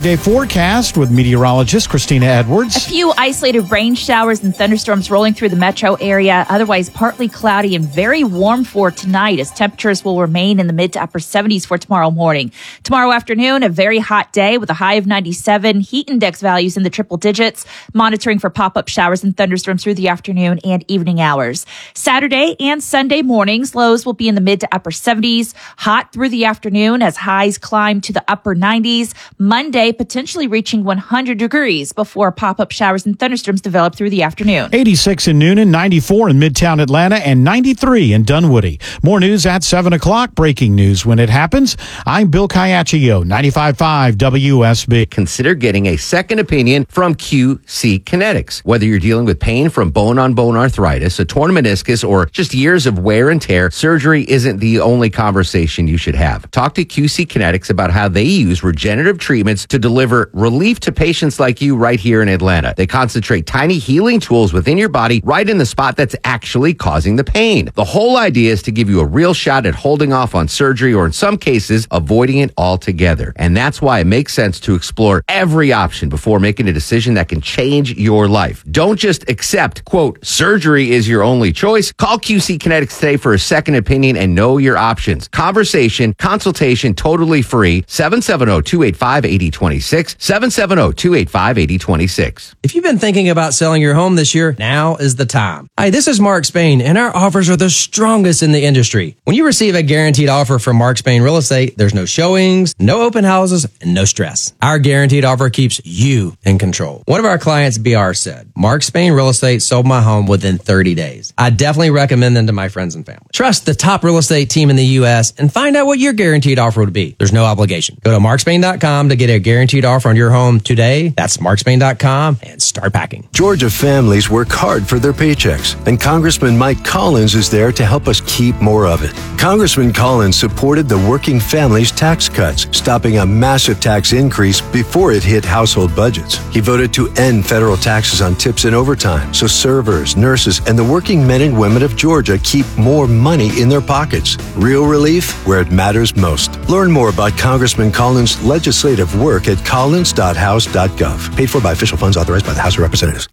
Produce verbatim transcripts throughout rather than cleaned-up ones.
five-day forecast with meteorologist Christina Edwards. A few isolated rain showers and thunderstorms rolling through the metro area. Otherwise, partly cloudy and very warm for tonight as temperatures will remain in the mid to upper seventies for tomorrow morning. Tomorrow afternoon, a very hot day with a high of ninety-seven. Heat index values in the triple digits. Monitoring for pop-up showers and thunderstorms through the afternoon and evening hours. Saturday and Sunday mornings, lows will be in the mid to upper seventies. Hot through the afternoon as highs climb to the upper nineties. Monday, potentially reaching one hundred degrees before pop-up showers and thunderstorms develop through the afternoon. eighty-six in Noonan, ninety-four in Midtown Atlanta, and ninety-three in Dunwoody. More news at seven o'clock. Breaking news when it happens. I'm Bill Caiaccio, ninety-five point five W S B. Consider getting a second opinion from Q C Kinetics. Whether you're dealing with pain from bone-on-bone arthritis, a torn meniscus, or just years of wear and tear, surgery isn't the only conversation you should have. Talk to Q C Kinetics about how they use regenerative treatments to deliver relief to patients like you right here in Atlanta. They concentrate tiny healing tools within your body right in the spot that's actually causing the pain. The whole idea is to give you a real shot at holding off on surgery, or in some cases, avoiding it altogether. And that's why it makes sense to explore every option before making a decision that can change your life. Don't just accept, quote, surgery is your only choice. Call Q C Kinetics today for a second opinion and know your options. Conversation, consultation, totally free. seven seven zero, two eight five, eight zero two six. seven seven zero, two eight five, eight zero two six. If you've been thinking about selling your home this year, now is the time. Hi, this is Mark Spain, and our offers are the strongest in the industry. When you receive a guaranteed offer from Mark Spain Real Estate, there's no showings, no open houses, and no stress. Our guaranteed offer keeps you in control. One of our clients, B R, said, Mark Spain Real Estate sold my home within thirty days. I definitely recommend them to my friends and family. Trust the top real estate team in the U S and find out what your guaranteed offer would be. There's no obligation. Go to mark spain dot com to get a guaranteed offer on your home today. That's mark spain dot com and start packing. Georgia families work hard for their paychecks, and Congressman Mike Collins is there to help us keep more of it. Congressman Collins supported the working families tax cuts, stopping a massive tax increase before it hit household budgets. He voted to end federal taxes on tips and overtime, so servers, nurses, and the working men and women of Georgia keep more money in their pockets. Real relief where it matters most. Learn more about Congressman Collins' legislative work at collins dot house dot gov. Paid for by official funds authorized by the House of Representatives.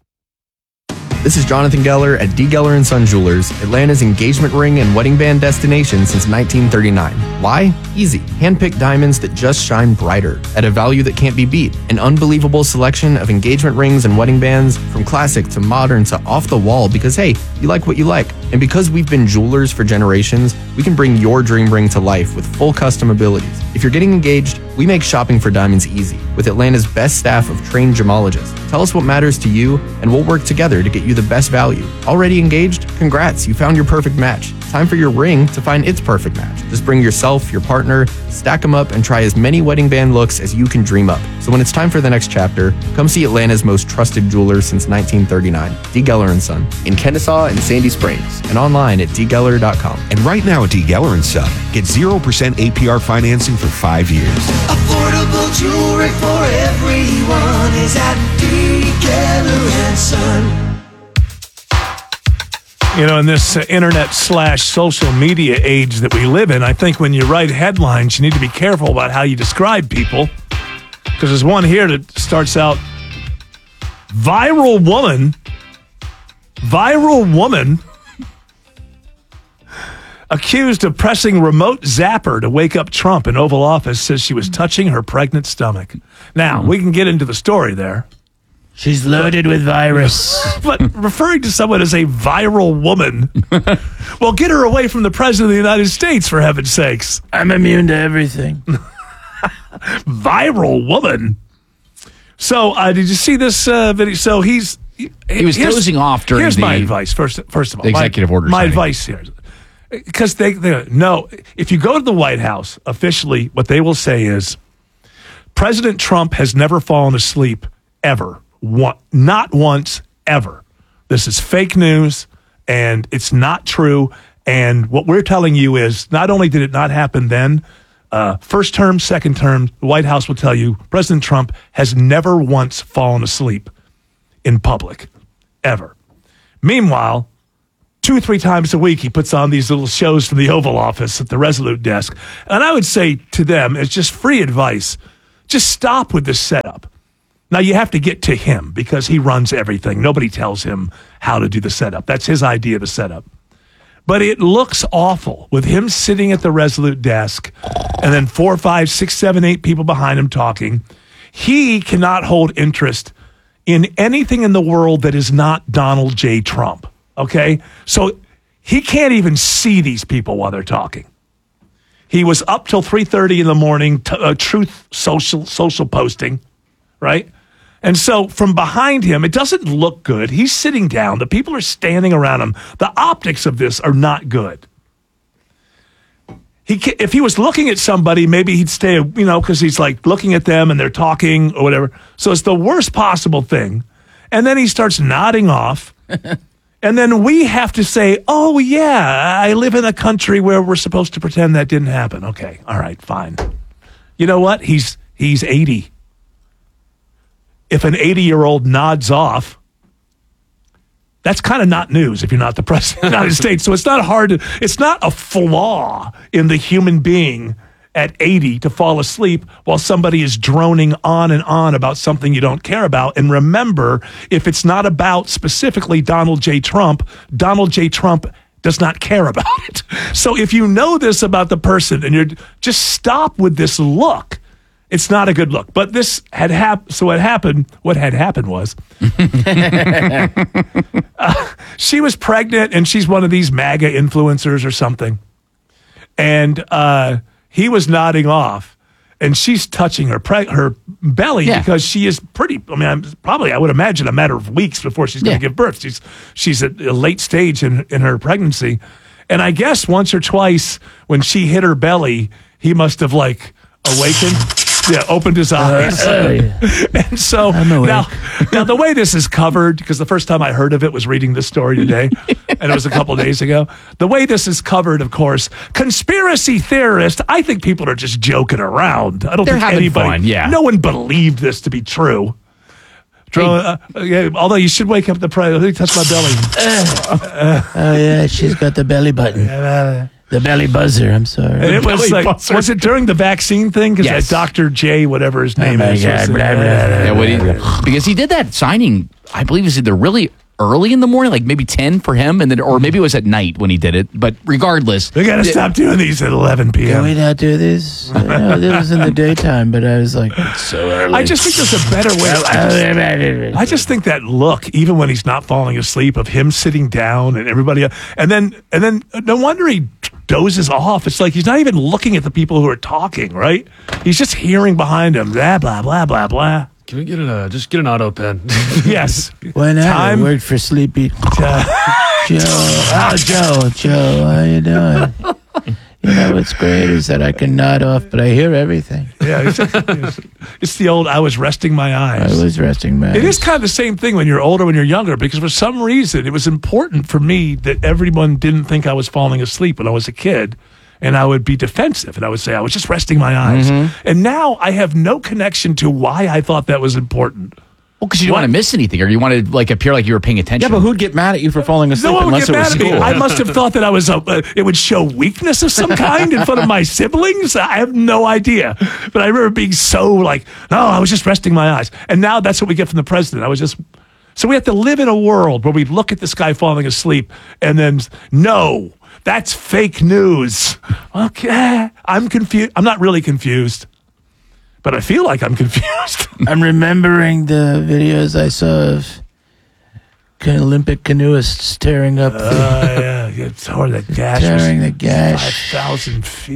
This is Jonathan Geller at D. Geller and Son Jewelers, Atlanta's engagement ring and wedding band destination since nineteen thirty-nine. Why? Easy. Hand-picked diamonds that just shine brighter at a value that can't be beat. An unbelievable selection of engagement rings and wedding bands, from classic to modern to off the wall, because hey, you like what you like. And because we've been jewelers for generations, we can bring your dream ring to life with full custom abilities. If you're getting engaged, we make shopping for diamonds easy with Atlanta's best staff of trained gemologists. Tell us what matters to you, and we'll work together to get you the best value. Already engaged? Congrats, you found your perfect match. Time for your ring to find its perfect match. Just bring yourself, your partner, stack them up, and try as many wedding band looks as you can dream up. So when it's time for the next chapter, come see Atlanta's most trusted jeweler since nineteen thirty-nine, D. Geller and Son, in Kennesaw and Sandy Springs, and online at d geller dot com. And right now at D. Geller and Son, get zero percent A P R financing for five years. Affordable jewelry for everyone is at D. Geller and Son. You know, in this uh, internet slash social media age that we live in, I think when you write headlines, you need to be careful about how you describe people. Because there's one here that starts out, viral woman, viral woman accused of pressing remote zapper to wake up Trump in Oval Office says she was touching her pregnant stomach. Now, mm-hmm. we can get into the story there. She's loaded with virus. But referring to someone as a viral woman, well, get her away from the president of the United States, for heaven's sakes. I'm immune to everything. Viral woman. So, uh, did you see this uh, video? So he's he, he was dozing off during here's the. Here's my advice. First, first of all, the executive my, order. My signing. advice here, because they, they no, if you go to the White House officially, what they will say is, President Trump has never fallen asleep ever. One, not once, ever. This is fake news, and it's not true. And what we're telling you is, not only did it not happen then, uh, first term, second term, the White House will tell you, President Trump has never once fallen asleep in public, ever. Meanwhile, two or three times a week, he puts on these little shows from the Oval Office at the Resolute desk. And I would say to them, it's just free advice. just stop with this setup. Now, you have to get to him because he runs everything. Nobody tells him how to do the setup. That's his idea of the setup. But it looks awful with him sitting at the Resolute desk and then four, five, six, seven, eight people behind him talking. He cannot hold interest in anything in the world that is not Donald J. Trump, okay? So he can't even see these people while they're talking. He was up till three thirty in the morning, t- uh, truth social social posting, right? And so from behind him, it doesn't look good. He's sitting down. The people are standing around him. The optics of this are not good. He, if he was looking at somebody, maybe he'd stay, you know, because he's like looking at them and they're talking or whatever. So it's the worst possible thing. And then he starts nodding off. And then we have to say, oh, yeah, I live in a country where we're supposed to pretend that didn't happen. Okay, all right, fine. You know what? He's he's eighty. If an eighty-year-old nods off, that's kind of not news if you're not the president of the United States. So it's not hard to, it's not a flaw in the human being at eighty to fall asleep while somebody is droning on and on about something you don't care about. And remember, if it's not about specifically Donald J. Trump, Donald J. Trump does not care about it. So if you know this about the person and you're just stop with this look. It's not a good look, but this had happened. So what happened, what had happened was uh, she was pregnant and she's one of these MAGA influencers or something. And uh, he was nodding off and she's touching her pre- her belly yeah. because she is pretty, I mean, I'm, probably, I would imagine a matter of weeks before she's going to yeah. give birth. She's, she's at a late stage in, in her pregnancy. And I guess once or twice when she hit her belly, he must have like awakened. Yeah, opened his eyes. Uh, and so now, now the way this is covered, because the first time I heard of it was reading this story today, and it was a couple days ago. The way this is covered, of course, conspiracy theorists, I think people are just joking around. I don't They're think anybody, fun, yeah. no one believed this to be true. Hey. Uh, yeah, although you should wake up the prayer. Let me touch my belly. Uh, uh, oh, yeah, she's got the belly button. The belly buzzer, I'm sorry. And it was like, buzzer. Was it during the vaccine thing? Because yes. that Doctor J, whatever his name oh is. God, blah, blah, blah, yeah, what he, because he did that signing, I believe it was either really early in the morning, like maybe ten for him, and then or maybe it was at night when he did it. But regardless. We got to stop doing these at eleven p.m. Can we not do this? No, this was in the daytime, but I was like, it's so early. I just think there's a better way. I just, I just think that look, even when he's not falling asleep, of him sitting down and everybody else, and then, and then no wonder he dozes off. It's like he's not even looking at the people who are talking, right? He's just hearing behind him, blah, blah, blah, blah, blah. Can we get an, uh, just get an auto pen? Yes. Why not? Time. It worked for Sleepy. Joe. Joe. Oh, Joe. Joe, how you doing? You know what's great is that I can nod off, but I hear everything. Yeah, it's, it's, it's the old, I was resting my eyes. I was resting my eyes. It is kind of the same thing when you're older, when you're younger, because for some reason it was important for me that everyone didn't think I was falling asleep when I was a kid. And I would be defensive, and I would say, I was just resting my eyes. Mm-hmm. And now I have no connection to why I thought that was important. Well, because you don't want to miss anything, or you want to like appear like you were paying attention. Yeah, but who'd get mad at you for falling asleep no one unless would get it was mad at me. school? I must have thought that I was. A, uh, it would show weakness of some kind in front of my siblings. I have no idea. But I remember being so like, no, I was just resting my eyes. And now that's what we get from the president. I was just. So we have to live in a world where we look at this guy falling asleep and then no. That's fake news. Okay. I'm confused. I'm not really confused, but I feel like I'm confused. I'm remembering the videos I saw of Olympic canoeists tearing up uh, the... yeah, yeah, tore the gash. Tearing the gash. five thousand feet.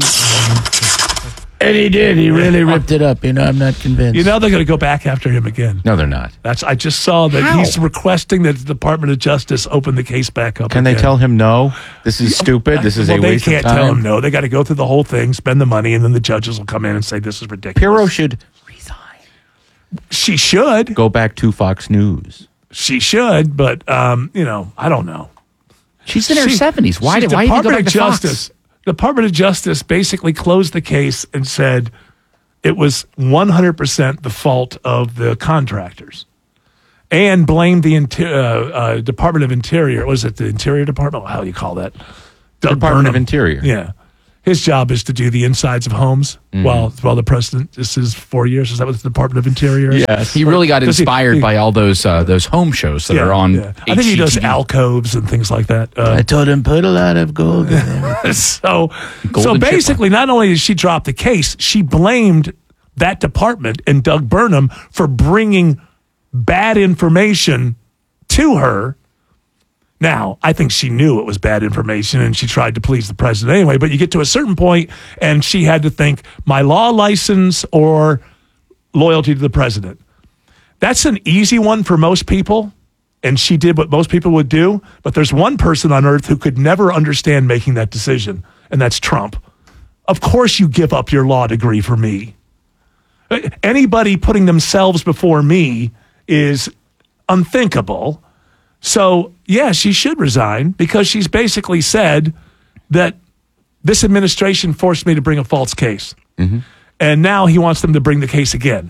And he did. He really ripped it up. You know, I'm not convinced. You know, they're going to go back after him again. No, they're not. That's. I just saw that How? He's requesting that the Department of Justice open the case back up. Can again. they tell him no? This is stupid. This is well, a waste of time. They can't tell him no. They got to go through the whole thing, spend the money, and then the judges will come in and say this is ridiculous. Pirro should resign. She should go back to Fox News. She should, but um, you know, I don't know. She's in her she, seventies. Why did why did you go back to Justice? Fox? Department of Justice basically closed the case and said it was one hundred percent the fault of the contractors, and blamed the inter- uh, uh, Department of Interior. Was it the Interior Department? How do you call that? Doug Department Burnham. of Interior. Yeah. his job is to do the insides of homes Mm. while while the president, this is four years. Is that what the Department of Interior is? Yes. He really got Does he- inspired he- by all those uh, those home shows that Yeah, are on yeah. I think he does H G T V. alcoves and things like that. Uh, I told him put a lot of gold in there. so, Golden so basically, not only did she drop the case, she blamed that department and Doug Burnham for bringing bad information to her. Now, I think she knew it was bad information and she tried to please the president anyway, but you get to a certain point and she had to think, my law license or loyalty to the president. That's an easy one for most people, and she did what most people would do, but there's one person on earth who could never understand making that decision, and that's Trump. Of course you give up your law degree for me. Anybody putting themselves before me is unthinkable. So, yeah, she should resign because she's basically said that this administration forced me to bring a false case. Mm-hmm. And now he wants them to bring the case again.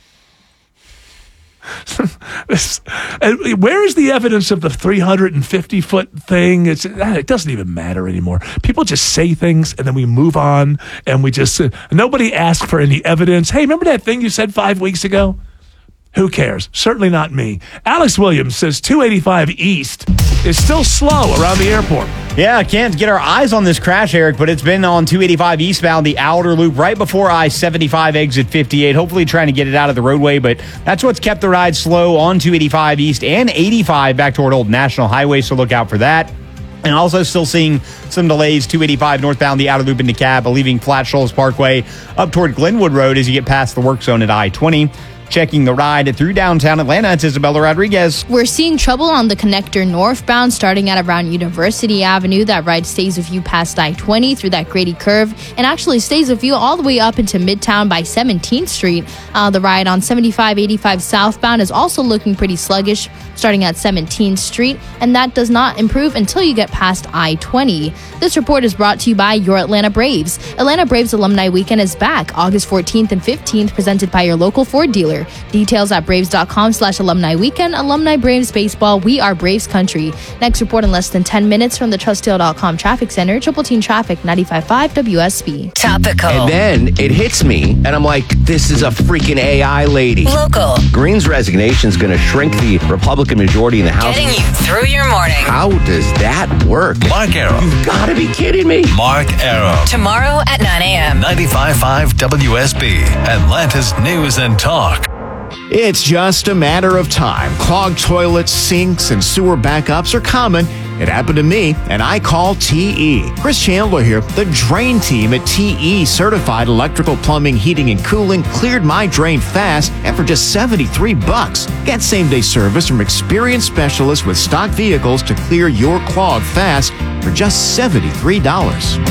And where is the evidence of the three hundred fifty foot thing? It's, it doesn't even matter anymore. People just say things and then we move on and we just, uh, nobody asks for any evidence. Hey, remember that thing you said five weeks ago? Who cares? Certainly not me. Alex Williams says two eighty-five East is still slow around the airport. Yeah, can't get our eyes on this crash, Eric, but it's been on two eighty-five eastbound, the outer loop, right before I seventy-five exit fifty-eight. Hopefully trying to get it out of the roadway, but that's what's kept the ride slow on two eighty-five East and eighty-five back toward Old National Highway, so look out for that. And also still seeing some delays, two eighty-five northbound, the outer loop into Cab, leaving Flat Shoals Parkway up toward Glenwood Road as you get past the work zone at I twenty. Checking the ride through downtown Atlanta, it's Isabella Rodriguez. We're seeing trouble on the connector northbound starting at around University Avenue. That ride stays with you past I twenty through that Grady curve and actually stays with you all the way up into Midtown by seventeenth Street. Uh, the ride on seventy-five eighty-five southbound is also looking pretty sluggish starting at seventeenth Street, and that does not improve until you get past I twenty. This report is brought to you by your Atlanta Braves. Atlanta Braves Alumni Weekend is back August fourteenth and fifteenth, presented by your local Ford dealer. Details at braves.com slash alumni weekend. Alumni Braves Baseball. We are Braves Country. Next report in less than ten minutes from the trust deal dot com Traffic Center. Triple Team Traffic, ninety-five point five W S B. Topical. And then it hits me, and I'm like, this is a freaking A I lady. Local. Green's resignation is going to shrink the Republican majority in the House. Getting you through your morning. How does that work? Mark Arrow. You've got to be kidding me. Mark Arrow. Tomorrow at nine a.m. ninety-five point five W S B. Atlanta's News and Talk. It's just a matter of time. Clogged toilets, sinks, and sewer backups are common. It happened to me, and I call T E. Chris Chandler here. The drain team at T E Certified Electrical Plumbing, Heating, and Cooling cleared my drain fast and for just seventy-three bucks. Get same-day service from experienced specialists with stock vehicles to clear your clog fast for just seventy-three dollars. T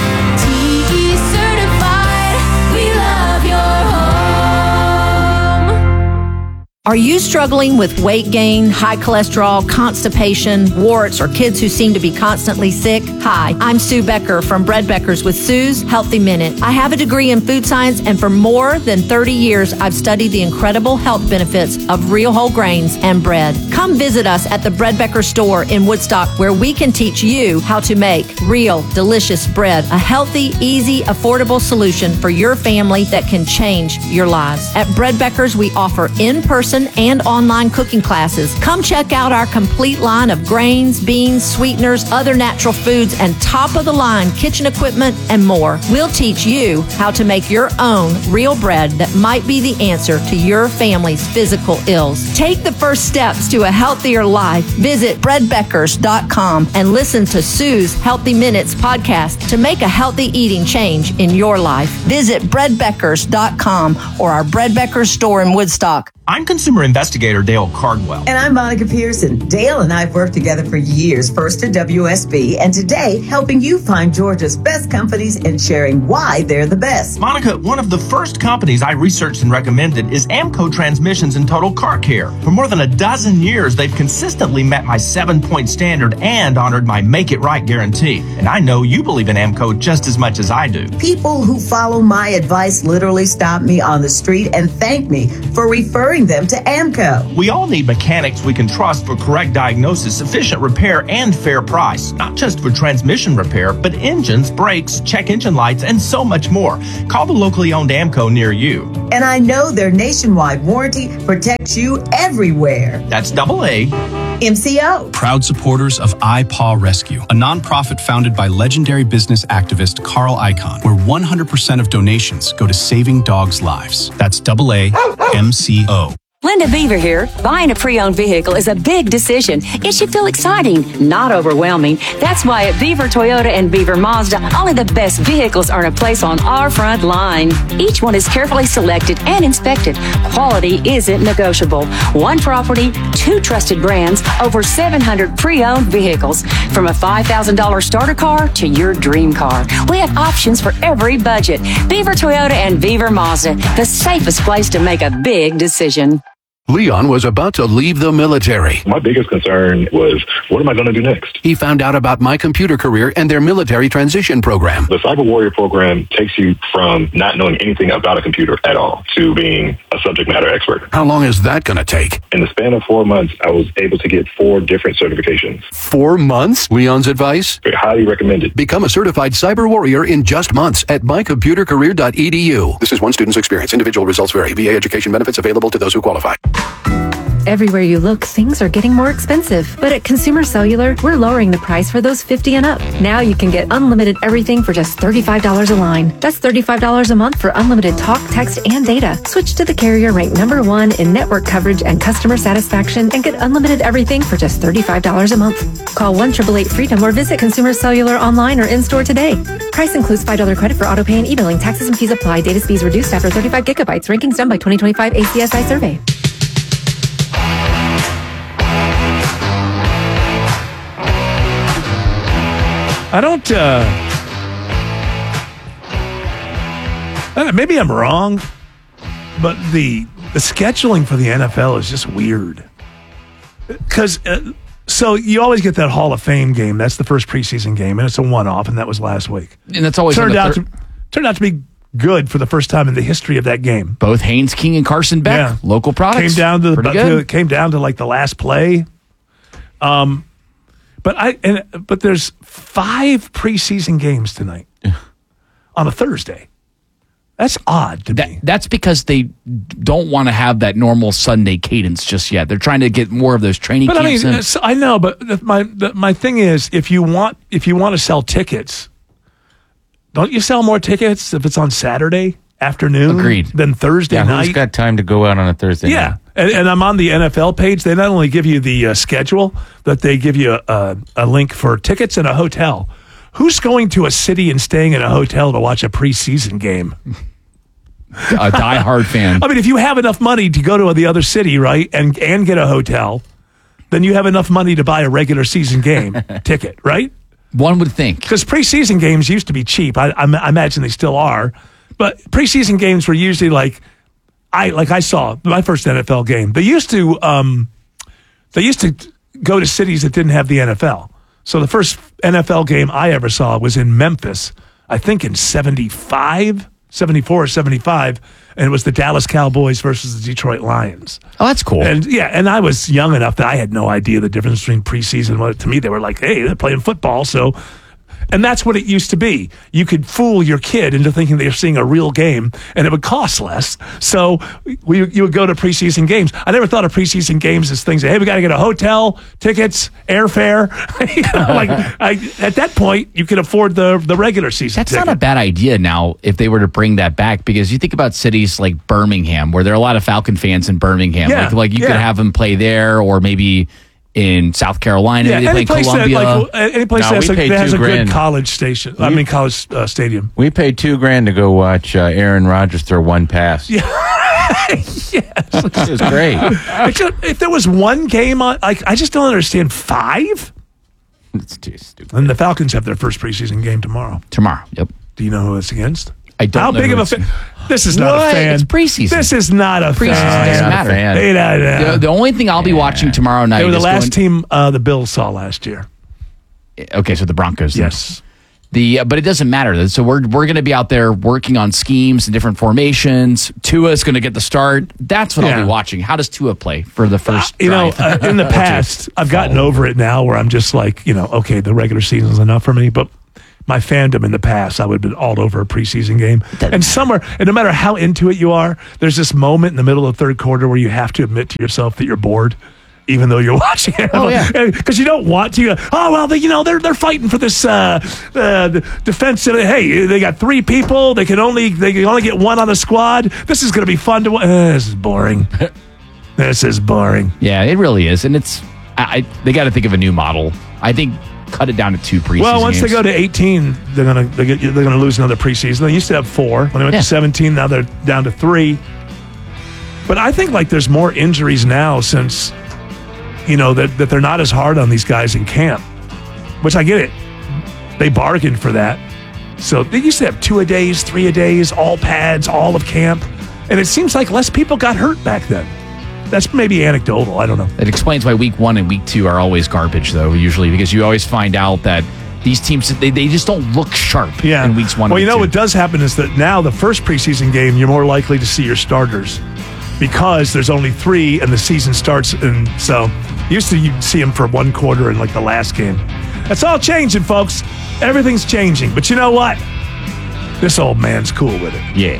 E certified, we love your home. Are you struggling with weight gain, high cholesterol, constipation, warts, or kids who seem to be constantly sick? Hi, I'm Sue Becker from Bread Beckers with Sue's Healthy Minute. I have a degree in food science, and for more than thirty years, I've studied the incredible health benefits of real whole grains and bread. Come visit us at the Bread Becker store in Woodstock, where we can teach you how to make real, delicious bread, a healthy, easy, affordable solution for your family that can change your lives. At Bread Beckers, we offer in-person and online cooking classes. Come check out our complete line of grains, beans, sweeteners, other natural foods, and top-of-the-line kitchen equipment and more. We'll teach you how to make your own real bread that might be the answer to your family's physical ills. Take the first steps to a healthier life. Visit bread beckers dot com and listen to Sue's Healthy Minutes podcast to make a healthy eating change in your life. Visit bread beckers dot com or our Bread Beckers store in Woodstock. I'm consumer investigator Dale Cardwell. And I'm Monica Pearson. Dale and I have worked together for years, first at W S B, and today helping you find Georgia's best companies and sharing why they're the best. Monica, one of the first companies I researched and recommended is Amco Transmissions and Total Car Care. For more than a dozen years, they've consistently met my seven-point standard and honored my Make It Right guarantee. And I know you believe in Amco just as much as I do. People who follow my advice literally stop me on the street and thank me for referring them Welcome to AMCO. We all need mechanics we can trust for correct diagnosis, efficient repair, and fair price. Not just for transmission repair, but engines, brakes, check engine lights, and so much more. Call the locally owned AMCO near you. And I know their nationwide warranty protects you everywhere. That's double A. M C O. Proud supporters of iPaw Rescue, a nonprofit founded by legendary business activist Carl Icahn, where one hundred percent of donations go to saving dogs' lives. That's double A M C O. Linda Beaver here. Buying a pre-owned vehicle is a big decision. It should feel exciting, not overwhelming. That's why at Beaver Toyota and Beaver Mazda, only the best vehicles earn a place on our front line. Each one is carefully selected and inspected. Quality isn't negotiable. One property, two trusted brands, over seven hundred pre-owned vehicles. From a five thousand dollars starter car to your dream car. We have options for every budget. Beaver Toyota and Beaver Mazda, the safest place to make a big decision. Leon was about to leave the military. My biggest concern was, what am I going to do next? He found out about My Computer Career and their military transition program. The Cyber Warrior program takes you from not knowing anything about a computer at all to being a subject matter expert. How long is that going to take? In the span of four months, I was able to get four different certifications. Four months? Leon's advice? I highly recommend it. Become a certified cyber warrior in just months at my computer career dot e d u. This is one student's experience. Individual results vary. V A education benefits available to those who qualify. Everywhere you look, things are getting more expensive. But at Consumer Cellular, we're lowering the price for those fifty and up. Now you can get unlimited everything for just thirty-five dollars a line. That's thirty-five dollars a month for unlimited talk, text, and data. Switch to the carrier ranked number one in network coverage and customer satisfaction and get unlimited everything for just thirty-five dollars a month. Call one eight eight eight freedom or visit Consumer Cellular online or in-store today. Price includes five dollars credit for auto pay and e-billing. Taxes and fees apply. Data speeds reduced after thirty-five gigabytes. Rankings done by twenty twenty-five A C S I survey. I don't, uh, maybe I'm wrong, but the the scheduling for the N F L is just weird. Because, uh, so you always get that Hall of Fame game. That's the first preseason game, and it's a one-off, and that was last week. And that's always turned out thir- to turned out to be good for the first time in the history of that game. Both Haynes King and Carson Beck, Yeah. local products. Came down to the Pretty to, good. came down to like the last play. Um, but I and but there's five preseason games tonight on a Thursday. That's odd to That, me. that's because they don't want to have that normal Sunday cadence just yet. They're trying to get more of those training But I camps mean, in. it's- I know, but the, my the, my thing is, if you want if you want to sell tickets, don't you sell more tickets if it's on Saturday afternoon? Agreed. Than Thursday Yeah, night. who's got time to go out on a Thursday Yeah, night? and, and I'm on the N F L page. They not only give you the uh, schedule, but they give you a, a, a link for tickets and a hotel. Who's going to a city and staying in a hotel to watch a preseason game? A diehard fan. I mean, if you have enough money to go to the other city, right, and and get a hotel, then you have enough money to buy a regular season game ticket, right? One would think. Because preseason games used to be cheap. I, I, I imagine they still are. But preseason games were usually like, I like I saw my first N F L game. They used to um, they used to go to cities that didn't have the N F L. So the first N F L game I ever saw was in Memphis, I think in seventy-five, seventy-four or seventy-five, and it was the Dallas Cowboys versus the Detroit Lions. Oh, that's cool. And yeah, and I was young enough that I had no idea the difference between preseason. Well, to me, they were like, hey, they're playing football, so. And that's what it used to be. You could fool your kid into thinking they're seeing a real game, and it would cost less. So we, you would go to preseason games. I never thought of preseason games as things that, hey, we got to get a hotel, tickets, airfare. you know, like I, at that point, you could afford the the regular season That's ticket. not a bad idea now if they were to bring that back, because you think about cities like Birmingham, where there are a lot of Falcon fans in Birmingham. Yeah, like, like you yeah. could have them play there, or maybe in South Carolina. Yeah, they any play place that, Columbia. like, any place No, that has, we a, paid that has two a grand. good college station. I mean, college uh, stadium. We paid two grand to go watch uh, Aaron Rodgers throw one pass. Yeah. yes. It was great. It's just- if there was one game on, like, I just don't understand. Five? It's too stupid. And the Falcons have their first preseason game tomorrow. Tomorrow, yep. Do you know who it's against? I don't How know big who of a it's- fan? This is not What? a fan. It's preseason. This is not a Preseason fan. doesn't not a matter. fan. Hey, nah, nah. The, the only thing I'll be watching tomorrow night They were the is last going- team uh, the Bills saw last year. Okay, so the Broncos. then. Yes. The uh, but it doesn't matter. So we're we're going to be out there working on schemes and different formations. Tua's going to get the start. That's what Yeah. I'll be watching. How does Tua play for the first? You know, drive? uh, in the past, I've gotten over it now where I'm just like, you know, okay, the regular season's enough for me. But my fandom in the past, I would have been all over a preseason game. And somewhere, and no matter how into it you are, there's this moment in the middle of the third quarter where you have to admit to yourself that you're bored. Even though you're watching it, Oh, yeah. because you don't want to. Oh well, they, you know they're they're fighting for this uh, uh, defense. Hey, they got three people. They can only they can only get one on the squad. This is going to be fun to watch. Uh, this is boring. This is boring. Yeah, it really is, and it's. I, I they got to think of a new model. I think cut it down to two preseason. Well, once games. they go to eighteen, they're gonna they get, they're gonna lose another preseason. They used to have four. When they went Yeah. to seventeen, now they're down to three. But I think like there's more injuries now since. You know, that, that they're not as hard on these guys in camp, which I get it. They bargained for that. So they used to have two a days, three a days, all pads, all of camp. And it seems like less people got hurt back then. That's maybe anecdotal. I don't know. It explains why week one and week two are always garbage, though, usually, because you always find out that these teams, they, they just don't look sharp Yeah. in weeks one Well, and you know two. what does happen is that now the first preseason game, you're more likely to see your starters because there's only three and the season starts. And so used to you'd see them for one quarter in like the last game. That's all changing, folks. Everything's changing. But you know what? This old man's cool with it. Yeah.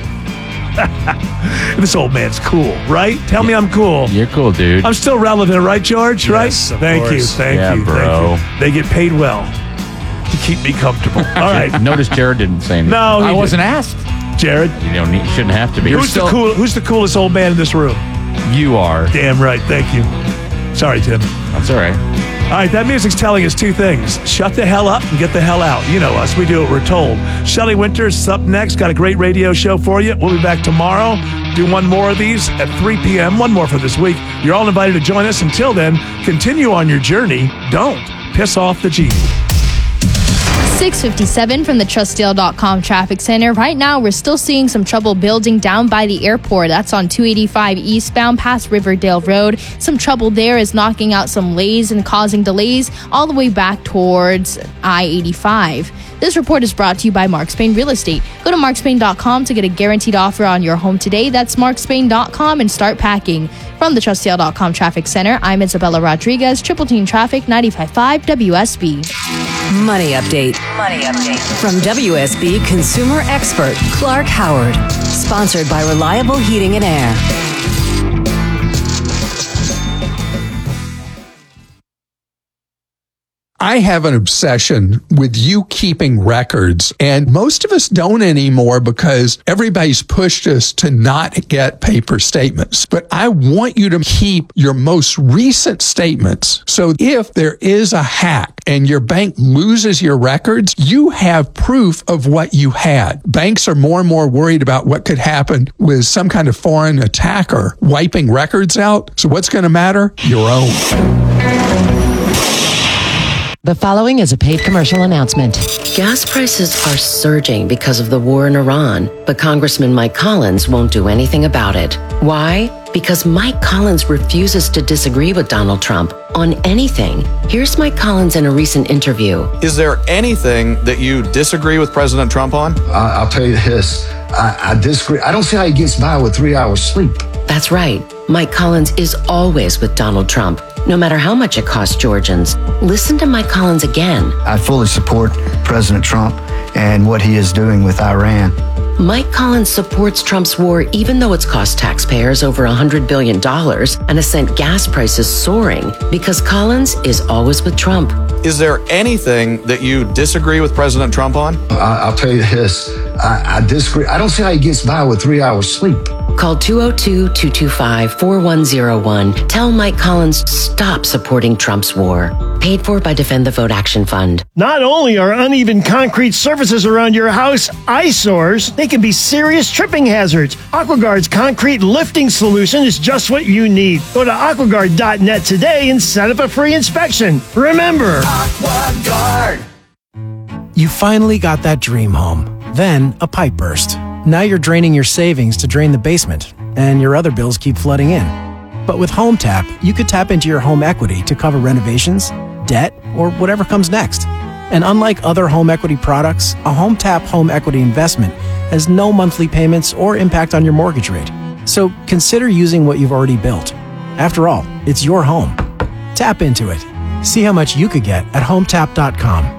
This old man's cool, right? Tell me I'm cool. You're cool, dude. I'm still relevant, right, George? Right? Yes, of Thank you. course. Thank Yeah, you. bro. Thank you. They get paid well to keep me comfortable. All right. Notice Jared didn't say anything. No, he I wasn't didn't. asked. Jared, You don't need, shouldn't have to be. who's the cool? Who's the coolest old man in this room? You are. Damn right. Thank you. Sorry, Tim. That's all right. All right, that music's telling us two things. Shut the hell up and get the hell out. You know us. We do what we're told. Shelley Winters is up next. Got a great radio show for you. We'll be back tomorrow. Do one more of these at three p.m. One more for this week. You're all invited to join us. Until then, continue on your journey. Don't piss off the genie. six fifty-seven from the trust deal dot com traffic center. Right now, we're still seeing some trouble building down by the airport. That's on two eighty-five eastbound past Riverdale Road. Some trouble there is knocking out some lanes and causing delays all the way back towards I eighty-five. This report is brought to you by Mark Spain Real Estate. Go to mark spain dot com to get a guaranteed offer on your home today. That's mark spain dot com and start packing. From the trust deal dot com traffic center, I'm Isabella Rodriguez, Triple Team Traffic, ninety-five point five W S B. Money update. Money update. From W S B consumer expert Clark Howard. Sponsored by Reliable Heating and Air. I have an obsession with you keeping records, and most of us don't anymore because everybody's pushed us to not get paper statements. But I want you to keep your most recent statements. So if there is a hack and your bank loses your records, you have proof of what you had. Banks are more and more worried about what could happen with some kind of foreign attacker wiping records out. So what's going to matter? Your own. The following is a paid commercial announcement. Gas prices are surging because of the war in Iran, but Congressman Mike Collins won't do anything about it. Why? Because Mike Collins refuses to disagree with Donald Trump on anything. Here's Mike Collins in a recent interview. Is there anything that you disagree with President Trump on? I, I'll tell you this. I, I disagree. I don't see how he gets by with three hours sleep. That's right. Mike Collins is always with Donald Trump, no matter how much it costs Georgians. Listen to Mike Collins again. I fully support President Trump and what he is doing with Iran. Mike Collins supports Trump's war even though it's cost taxpayers over one hundred billion dollars and has sent gas prices soaring because Collins is always with Trump. Is there anything that you disagree with President Trump on? I, I'll tell you this. I, I disagree. I don't see how he gets by with three hours sleep. Call two oh two, two two five, four one oh one. Tell Mike Collins stop supporting Trump's war. Paid for by Defend the Vote Action Fund. Not only are uneven concrete surfaces around your house eyesores, they can be serious tripping hazards. AquaGuard's concrete lifting solution is just what you need. Go to aquaguard dot net today and set up a free inspection. Remember, AquaGuard. You finally got that dream home. Then a pipe burst. Now you're draining your savings to drain the basement, and your other bills keep flooding in. But with HomeTap, you could tap into your home equity to cover renovations, debt, or whatever comes next. And unlike other home equity products, a HomeTap home equity investment has no monthly payments or impact on your mortgage rate. So consider using what you've already built. After all, it's your home. Tap into it. See how much you could get at home tap dot com.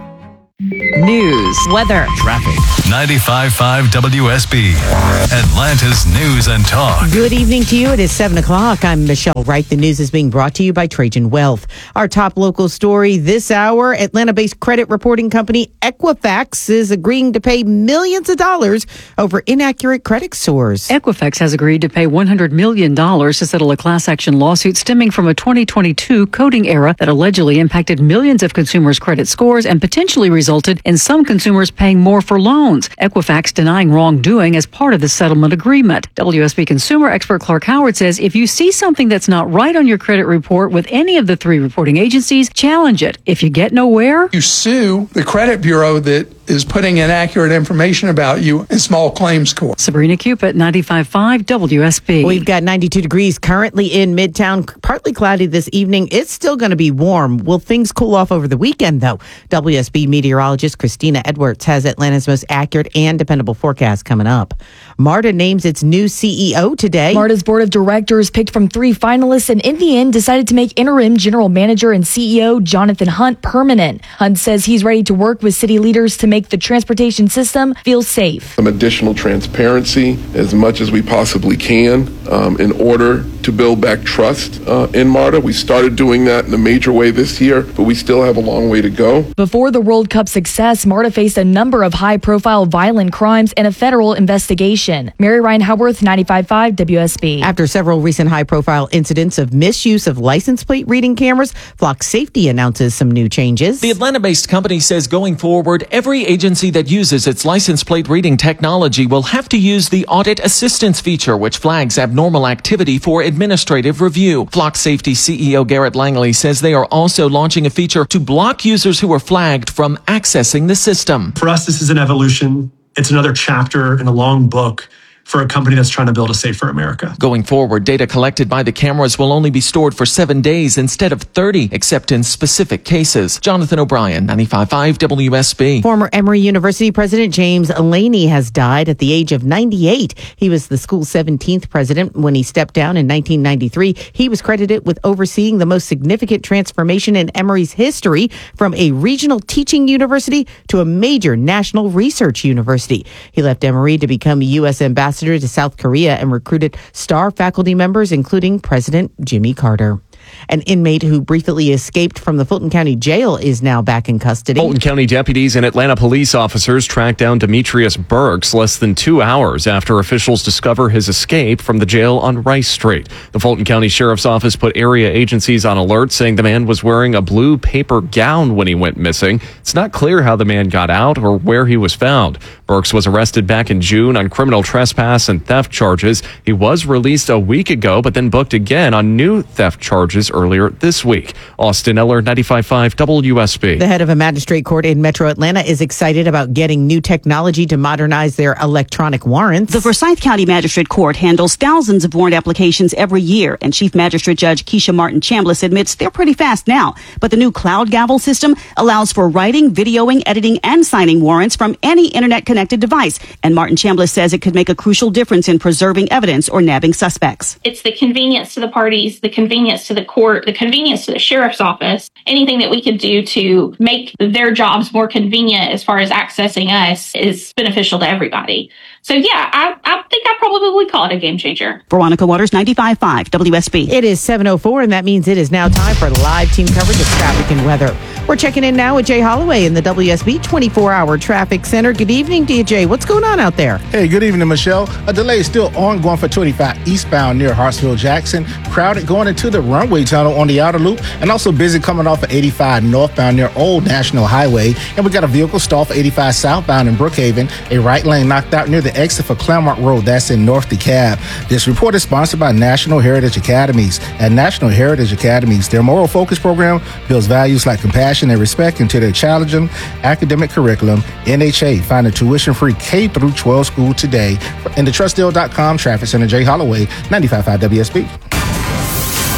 News, weather, traffic. ninety-five point five W S B, Atlanta's News and Talk. Good evening to you. It is seven o'clock. I'm Michelle Wright. The news is being brought to you by Trajan Wealth. Our top local story this hour, Atlanta-based credit reporting company Equifax is agreeing to pay millions of dollars over inaccurate credit scores. Equifax has agreed to pay one hundred million dollars to settle a class action lawsuit stemming from a twenty twenty-two coding error that allegedly impacted millions of consumers' credit scores and potentially resulted in some consumers paying more for loans. Equifax denying wrongdoing as part of the settlement agreement. W S B consumer expert Clark Howard says if you see something that's not right on your credit report with any of the three reporting agencies, challenge it. If you get nowhere, you sue the credit bureau that is putting inaccurate information about you in small claims court. Sabrina Cupid, ninety-five point five W S B. We've got ninety-two degrees currently in Midtown, partly cloudy this evening. It's still going to be warm. Will things cool off over the weekend, though? W S B meteorologist Christina Edwards has Atlanta's most accurate and dependable forecast coming up. MARTA names its new C E O today. MARTA's board of directors picked from three finalists and in the end decided to make interim general manager and C E O Jonathan Hunt permanent. Hunt says he's ready to work with city leaders to make the transportation system feel safe. Some additional transparency as much as we possibly can um, in order to build back trust uh, in MARTA. We started doing that in a major way this year, but we still have a long way to go. Before the World Cup success, MARTA faced a number of high-profile violent crimes and a federal investigation. Mary Ryan Howarth, ninety-five point five W S B. After several recent high-profile incidents of misuse of license plate reading cameras, Flock Safety announces some new changes. The Atlanta-based company says going forward, every agency that uses its license plate reading technology will have to use the audit assistance feature, which flags abnormal activity for administrative review. Flock Safety C E O Garrett Langley says they are also launching a feature to block users who are flagged from accessing the system. For us, this is an evolution. It's another chapter in a long book for a company that's trying to build a safer America. Going forward, data collected by the cameras will only be stored for seven days instead of thirty, except in specific cases. Jonathan O'Brien, ninety-five point five W S B. Former Emory University President James Laney has died at the age of ninety-eight. He was the school's seventeenth president when he stepped down in nineteen ninety-three. He was credited with overseeing the most significant transformation in Emory's history from a regional teaching university to a major national research university. He left Emory to become a U S ambassador to South Korea and recruited star faculty members, including President Jimmy Carter. An inmate who briefly escaped from the Fulton County Jail is now back in custody. Fulton County deputies and Atlanta police officers tracked down Demetrius Burks less than two hours after officials discover his escape from the jail on Rice Street. The Fulton County Sheriff's Office put area agencies on alert, saying the man was wearing a blue paper gown when he went missing. It's not clear how the man got out or where he was found. Burks was arrested back in June on criminal trespass and theft charges. He was released a week ago, but then booked again on new theft charges earlier this week. Austin Eller, ninety-five point five W S B. The head of a magistrate court in Metro Atlanta is excited about getting new technology to modernize their electronic warrants. The Forsyth County Magistrate Court handles thousands of warrant applications every year, and Chief Magistrate Judge Keisha Martin Chambliss admits they're pretty fast now. But the new cloud gavel system allows for writing, videoing, editing, and signing warrants from any internet-connected device. And Martin Chambliss says it could make a crucial difference in preserving evidence or nabbing suspects. It's the convenience to the parties, the convenience to the court, the convenience to the sheriff's office, anything that we could do to make their jobs more convenient as far as accessing us is beneficial to everybody. So yeah, I, I think I probably would call it a game changer. Veronica Waters, ninety-five point five W S B. It is seven oh four, and that means it is now time for live team coverage of traffic and weather. We're checking in now with Jay Holloway in the W S B twenty-four hour Traffic Center. Good evening, D J. What's going on out there? Hey, good evening, Michelle. A delay is still ongoing for twenty-five eastbound near Hartsville-Jackson. Crowded going into the runway tunnel on the outer loop, and also busy coming off of eighty-five northbound near Old National Highway. And we got a vehicle stalled for eighty-five southbound in Brookhaven. A right lane knocked out near the exit for Claremont Road. That's in North DeKalb. This report is sponsored by National Heritage Academies. At National Heritage Academies, their moral focus program builds values like compassion and respect into their challenging academic curriculum. N H A, find a tuition-free K through twelve school today. In the trust deal dot com Traffic Center, Jay Holloway, ninety-five point five W S B.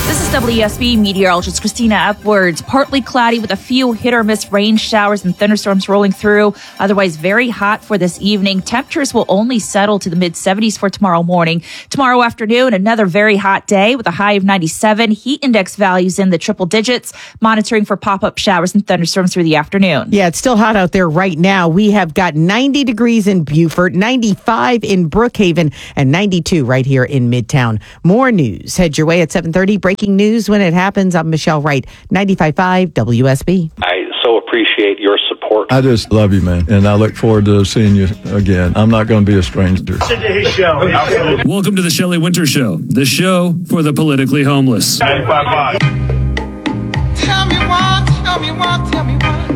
This is W S B meteorologist Christina Upwards. Partly cloudy with a few hit or miss rain showers and thunderstorms rolling through. Otherwise very hot for this evening. Temperatures will only settle to the mid seventies for tomorrow morning. Tomorrow afternoon, another very hot day with a high of ninety-seven. Heat index values in the triple digits. Monitoring for pop-up showers and thunderstorms through the afternoon. Yeah, it's still hot out there right now. We have got ninety degrees in Beaufort, ninety-five in Brookhaven, and ninety-two right here in Midtown. More news. Head your way at seven thirty. Breaking news when it happens. I'm Michelle Wright, ninety-five point five W S B. I so appreciate your support. I just love you, man, and I look forward to seeing you again. I'm not going to be a stranger. Welcome to the Shelley Winter Show, the show for the politically homeless. ninety-five point five. Tell me why, tell me why, tell me why.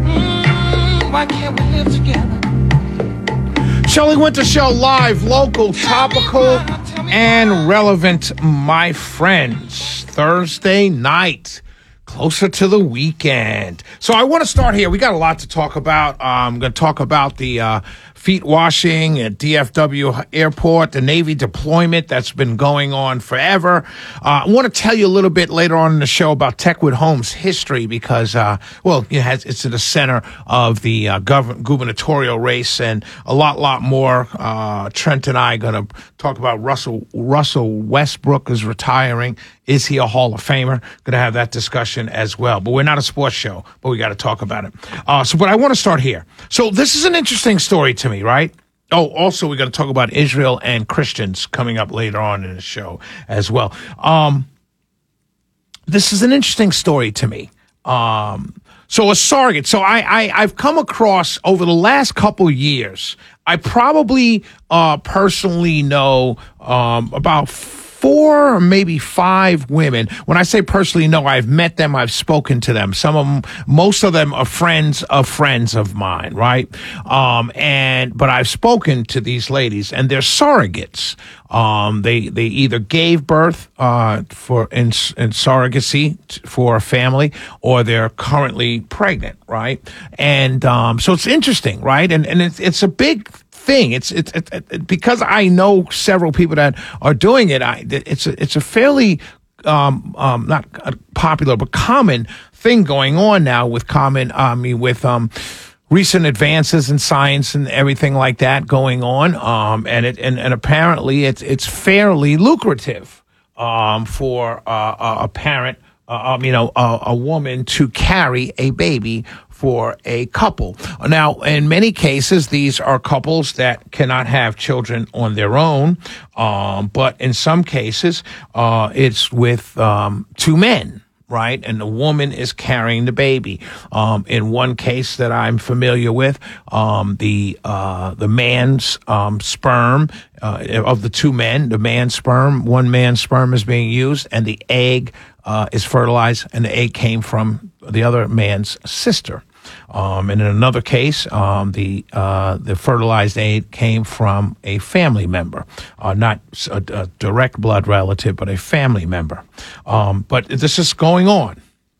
Mm, why can't we live together? Shelley Winter Show, live, local, topical, and relevant, my friends. Thursday night, closer to the weekend. So I want to start here. We got a lot to talk about. Uh, I'm going to talk about the uh, feet washing at D F W Airport, the Navy deployment that's been going on forever. Uh, I want to tell you a little bit later on in the show about Techwood Homes' history because, uh, well, it has, it's at the center of the uh, gov- gubernatorial race and a lot, lot more. Uh, Trent and I are going to talk about Russell Russell Westbrook is retiring. Is he a Hall of Famer? Going to have that discussion as well. But we're not a sports show, but we got to talk about it. Uh, so, but I want to start here. So this is an interesting story to me, right? Oh, also, we're going to talk about Israel and Christians coming up later on in the show as well. Um, this is an interesting story to me. Um, so a surrogate. So I, I, I've come across over the last couple years, I probably uh, personally know um, about four or maybe five women. When I say personally know, I've met them, I've spoken to them. Some of them, most of them are friends of friends of mine, right? Um, and, but I've spoken to these ladies and they're surrogates. Um, they, they either gave birth, uh, for, in, in surrogacy t- for a family or they're currently pregnant, right? And, um, so it's interesting, right? And, and it's, it's a big thing. It's it's it, it, because I know several people that are doing it. I it's a, it's a fairly um, um, not popular but common thing going on now with common I mean with um, recent advances in science and everything like that going on. Um, and it and, and apparently it's it's fairly lucrative um, for uh, a parent. Uh, um, you know, a, a woman to carry a baby for a couple. Now, in many cases, these are couples that cannot have children on their own. Um, but in some cases, uh, it's with, um, two men, right? And the woman is carrying the baby. Um, in one case that I'm familiar with, um, the, uh, the man's, um, sperm, uh, of the two men, the man's sperm, one man's sperm is being used and the egg Uh, is fertilized, and the egg came from the other man's sister. Um, and in another case, um, the uh, the fertilized egg came from a family member, uh, not a, a direct blood relative, but a family member. Um, but this is going on.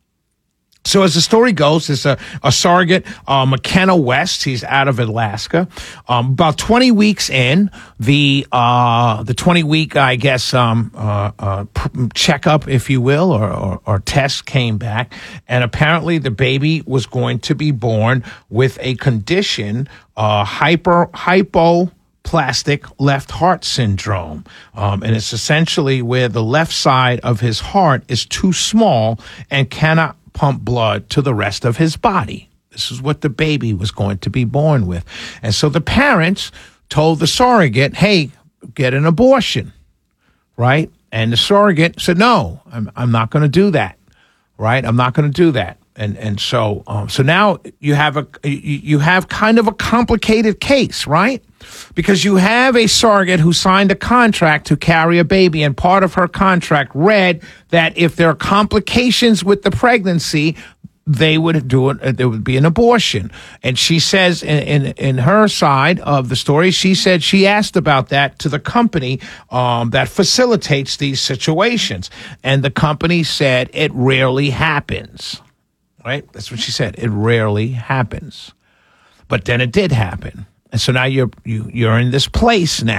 So as the story goes, there's a, a surrogate, uh, McKenna West. He's out of Alaska. Um, about twenty weeks in, the uh, the twenty week, I guess, um, uh, uh, checkup, if you will, or, or, or test came back, and apparently the baby was going to be born with a condition, uh, hyper hypoplastic left heart syndrome, um, and it's essentially where the left side of his heart is too small and cannot pump blood to the rest of his body. This is what the baby was going to be born with. And so the parents told the surrogate, hey, get an abortion, right? And the surrogate said, no, I'm, I'm not going to do that, right? I'm not going to do that. And and so um, so now you have a you, you have kind of a complicated case, right? Because you have a surrogate who signed a contract to carry a baby, and part of her contract read that if there are complications with the pregnancy, they would do it. There would be an abortion. And she says in, in, in her side of the story, she said she asked about that to the company um, that facilitates these situations. And the company said it rarely happens. Right? That's what she said. It rarely happens. But then it did happen. And so now you're, you, you're in this place now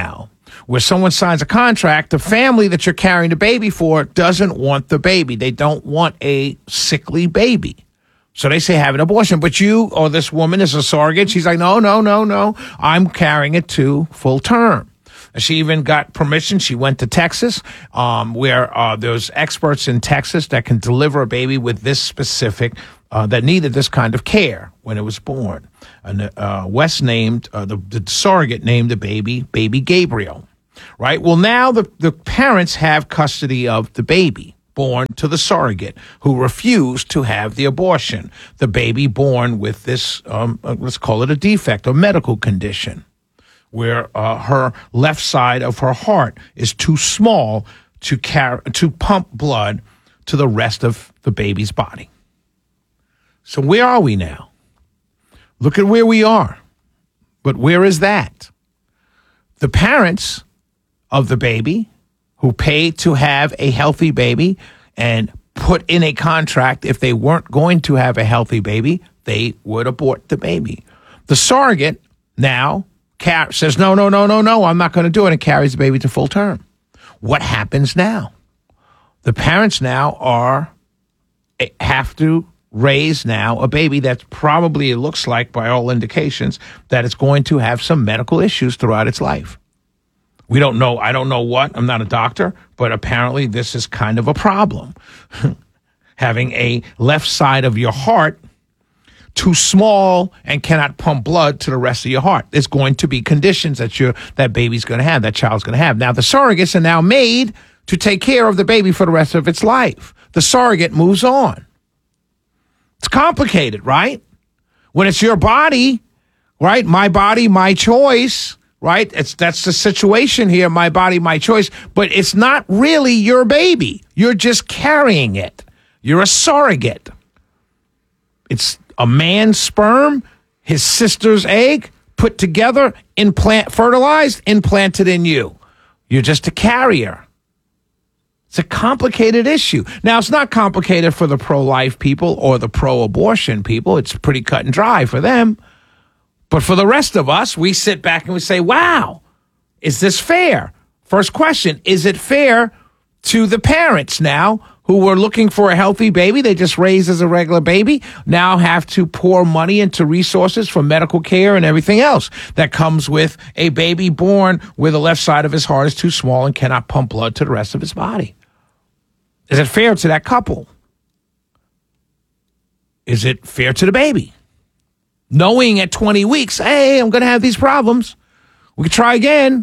where someone signs a contract, the family that you're carrying the baby for doesn't want the baby. They don't want a sickly baby. So they say have an abortion. But you or this woman is a surrogate. She's like, no, no, no, no. I'm carrying it to full term. And she even got permission. She went to Texas, um, where uh, there's experts in Texas that can deliver a baby with this specific, uh, that needed this kind of care when it was born. And uh, Wes named, uh, the, the surrogate named the baby, baby Gabriel. Right? Well, now the, the parents have custody of the baby born to the surrogate who refused to have the abortion. The baby born with this, um, uh, let's call it a defect, a medical condition, where uh, her left side of her heart is too small to car- to pump blood to the rest of the baby's body. So where are we now? Look at where we are. But where is that? The parents of the baby who paid to have a healthy baby and put in a contract if they weren't going to have a healthy baby, they would abort the baby. The surrogate now car- says, no, no, no, no, no, I'm not going to do it, and carries the baby to full term. What happens now? The parents now are have to raise now a baby that probably, it looks like by all indications, that it's going to have some medical issues throughout its life. We don't know. I don't know what. I'm not a doctor, but apparently this is kind of a problem. Having a left side of your heart too small and cannot pump blood to the rest of your heart. There's going to be conditions that you that baby's going to have, that child's going to have. Now, the surrogates are now made to take care of the baby for the rest of its life. The surrogate moves on. It's complicated, right? When it's your body, right? My body, my choice. Right? It's that's the situation here, my body, my choice. But it's not really your baby. You're just carrying it. You're a surrogate. It's a man's sperm, his sister's egg, put together, implant, fertilized, implanted in you. You're just a carrier. It's a complicated issue. Now, it's not complicated for the pro-life people or the pro-abortion people. It's pretty cut and dry for them. But for the rest of us, we sit back and we say, wow, is this fair? First question, is it fair to the parents now who were looking for a healthy baby, they just raised as a regular baby, now have to pour money into resources for medical care and everything else that comes with a baby born where the left side of his heart is too small and cannot pump blood to the rest of his body? Is it fair to that couple? Is it fair to the baby? Knowing at twenty weeks, hey, I'm going to have these problems. We could try again.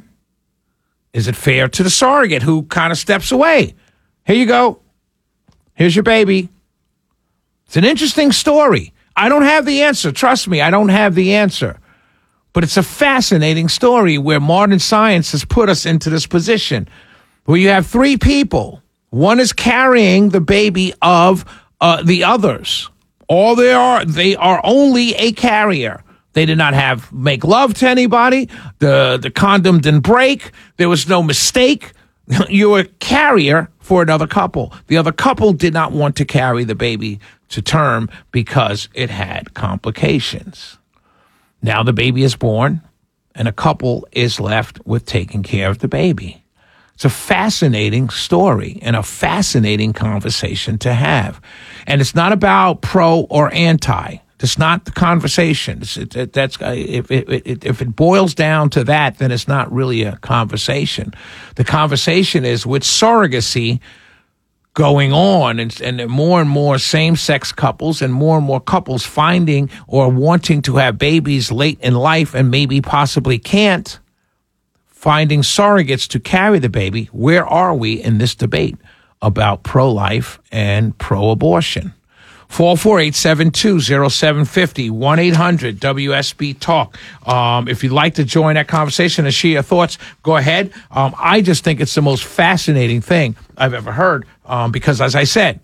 Is it fair to the surrogate who kind of steps away? Here you go. Here's your baby. It's an interesting story. I don't have the answer. Trust me, I don't have the answer. But it's a fascinating story where modern science has put us into this position where you have three people. One is carrying the baby of uh, the others. All they are, they are only a carrier. They did not have make love to anybody. The the condom didn't break. There was no mistake. You're a carrier for another couple. The other couple did not want to carry the baby to term because it had complications. Now the baby is born, and a couple is left with taking care of the baby. It's a fascinating story and a fascinating conversation to have. And it's not about pro or anti. It's not the conversation. It's, it, it, that's if it, it, if it boils down to that, then it's not really a conversation. The conversation is with surrogacy going on, and, and more and more same-sex couples and more and more couples finding or wanting to have babies late in life and maybe possibly can't, finding surrogates to carry the baby. Where are we in this debate about pro-life and pro-abortion? four four eight, seven two zero seven five zero, one eight hundred W S B Talk. Um, if you'd like to join that conversation and share your thoughts, go ahead. Um, I just think it's the most fascinating thing I've ever heard um, because, as I said,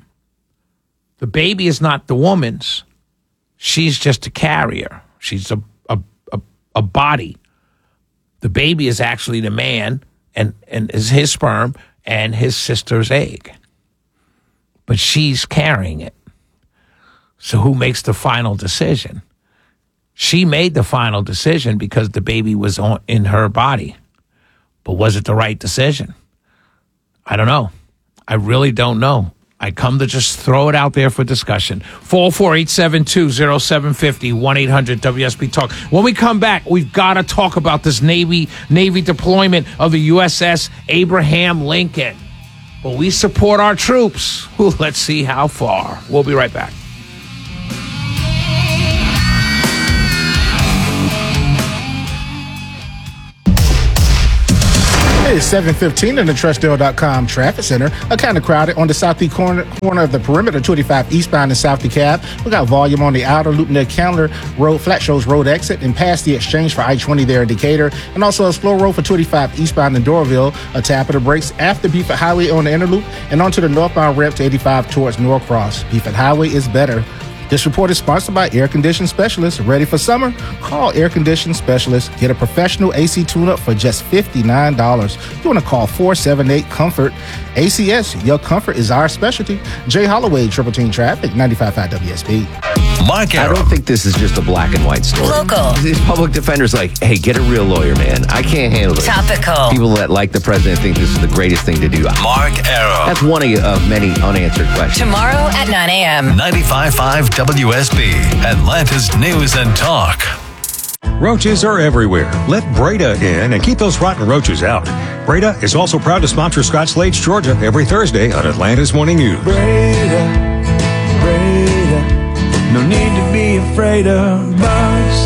the baby is not the woman's. She's just a carrier. She's a, a, a, a body. The baby is actually the man and, and is his sperm and his sister's egg. But she's carrying it. So who makes the final decision? She made the final decision because the baby was on, in her body. But was it the right decision? I don't know. I really don't know. I come to just throw it out there for discussion. four oh four, eight seven two, oh seven five oh, one eight hundred W S B Talk. When we come back, we've got to talk about this Navy Navy deployment of the U S S Abraham Lincoln. But we support our troops. Ooh, let's see how far. We'll be right back. It's seven fifteen in the Trusteal dot com traffic center. A kind of crowded on the southeast corner, corner of the perimeter, twenty-five eastbound and South DeKalb. We got volume on the outer loop near Candler Road, Flat Shoals Road exit, and past the exchange for I twenty there in Decatur. And also a slow road for twenty-five eastbound in Doraville. A tap of the brakes after Beeford Highway on the inner loop and onto the northbound ramp to eighty-five towards Norcross. Beeford Highway is better. This report is sponsored by Air Condition Specialists. Ready for summer? Call Air Condition Specialists. Get a professional A C tune-up for just fifty-nine dollars. You want to call four seven eight, COMFORT. A C S, your comfort is our specialty. Jay Holloway, Triple Team Traffic, ninety-five point five W S B. Mark Arrow. I don't think this is just a black and white story. Local. These public defenders like, hey, get a real lawyer, man. I can't handle this. Topical. People that like the president think this is the greatest thing to do. Mark Arrow. That's one of uh, many unanswered questions. Tomorrow at nine a.m. ninety-five point five W S B, Atlanta's News and Talk. Roaches are everywhere. Let Breda in and keep those rotten roaches out. Breda is also proud to sponsor Scott Slade's Georgia every Thursday on Atlanta's Morning News. Breda, Breda, no need to be afraid of bugs.